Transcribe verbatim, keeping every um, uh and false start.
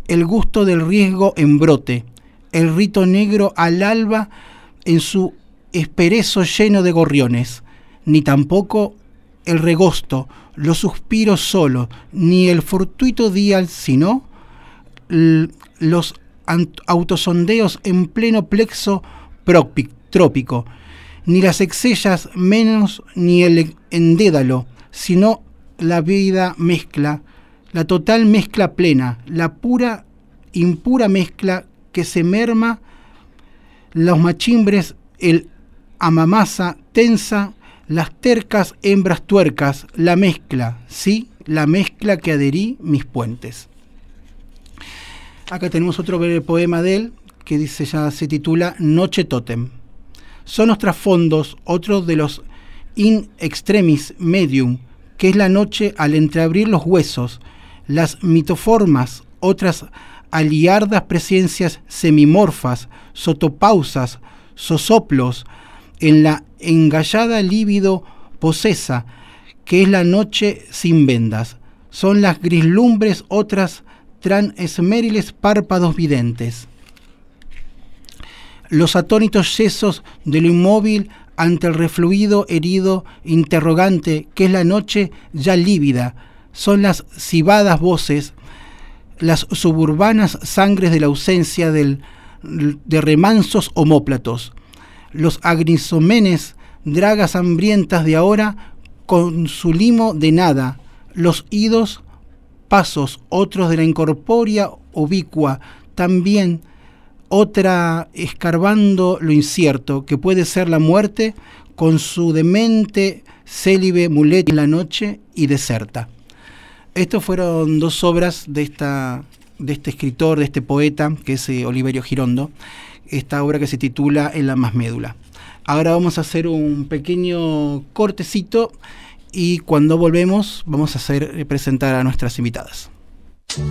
el gusto del riesgo en brote, el rito negro al alba en su esperezo lleno de gorriones, ni tampoco el regosto, los suspiros solos, ni el fortuito día, sino los autosondeos en pleno plexo trópico, ni las exellas menos, ni el endédalo, sino la vida mezcla, la total mezcla plena, la pura, impura mezcla que se merma, los machimbres, el amamasa tensa, las tercas hembras tuercas, la mezcla, sí, la mezcla que adherí mis puentes. Acá tenemos otro breve poema de él, que dice, ya se titula Noche Tótem. Son los trasfondos, otros de los in extremis medium, que es la noche al entreabrir los huesos, las mitoformas, otras aliardas presencias semimorfas, sotopausas, sosoplos, en la engallada líbido posesa, que es la noche sin vendas. Son las grislumbres, otras transmériles párpados videntes. Los atónitos yesos de lo inmóvil ante el refluido herido interrogante, que es la noche ya lívida. Son las cibadas voces, las suburbanas sangres de la ausencia del, de remansos homóplatos. Los agrisomenes, dragas hambrientas de ahora, con su limo de nada, los idos, pasos, otros de la incorpórea ubicua, también otra escarbando lo incierto, que puede ser la muerte, con su demente célibe muleta en la noche y deserta. Estas fueron dos obras de, esta, de este escritor, de este poeta, que es eh, Oliverio Girondo, esta obra que se titula En la más médula. Ahora vamos a hacer un pequeño cortecito y cuando volvemos vamos a hacer, presentar a nuestras invitadas.